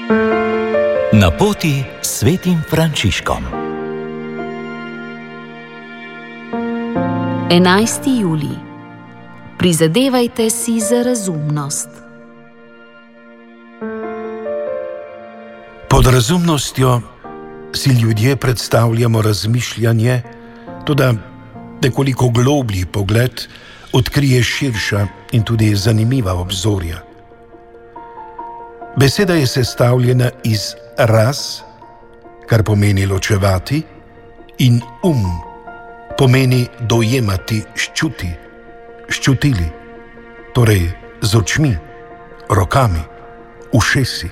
Na poti s svetim Frančiškom. 11. julij. Prizadevajte si za razumnost. Pod razumnostjo si ljudje predstavljamo razmišljanje, toda nekoliko globlji pogled odkrije širša in tudi zanimiva obzorja. Beseda je sestavljena iz raz, kar pomeni ločevati, in pomeni dojemati s čuti, s čutili, torej z očmi, rokami, ušesi.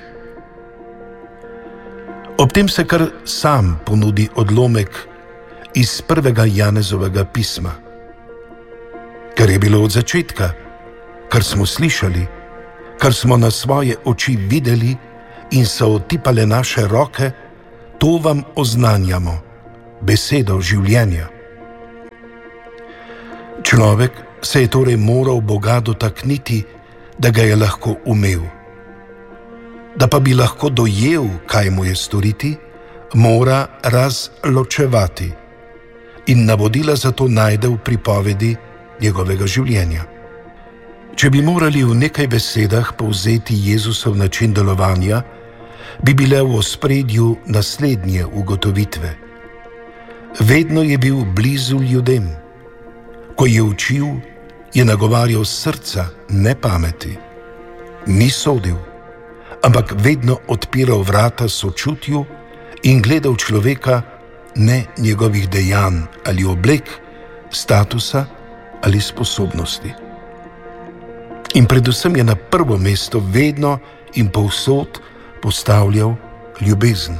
Ob tem se kar sam ponudi odlomek iz prvega Janezovega pisma. Kar je bilo od začetka, kar smo slišali, kar smo na svoje oči videli in so otipale naše roke, to vam oznanjamo, besedo življenja. Človek se je torej moral Boga dotakniti, da ga je lahko umel. Da pa bi lahko dojel, kaj mu je storiti, mora razločevati in navodila za to najde v pripovedi njegovega življenja. Če bi morali v nekaj besedah povzeti Jezusov način delovanja, bi bile v ospredju naslednje ugotovitve. Vedno je bil blizu ljudem. Ko je učil, je nagovarjal srca, ne pameti. Ni sodil, ampak vedno odpiral vrata sočutju in gledal človeka, ne njegovih dejanj ali oblek, statusa ali sposobnosti. In predvsem je na prvo mesto vedno in povsod postavljal ljubezen.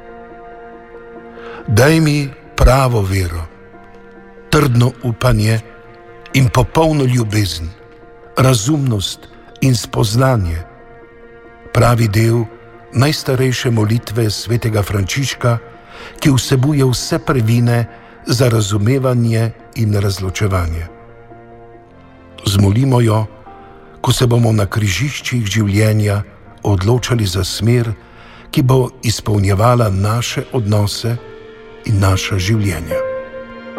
Daj mi pravo vero, trdno upanje in popolno ljubezen, razumnost in spoznanje, pravi del najstarejše molitve svetega Frančiška, ki vsebuje vse prvine za razumevanje in razločevanje. Zmolimo jo, ko se bomo na križiščih življenja odločali za smer, ki bo izpolnjevala naše odnose in naša življenja.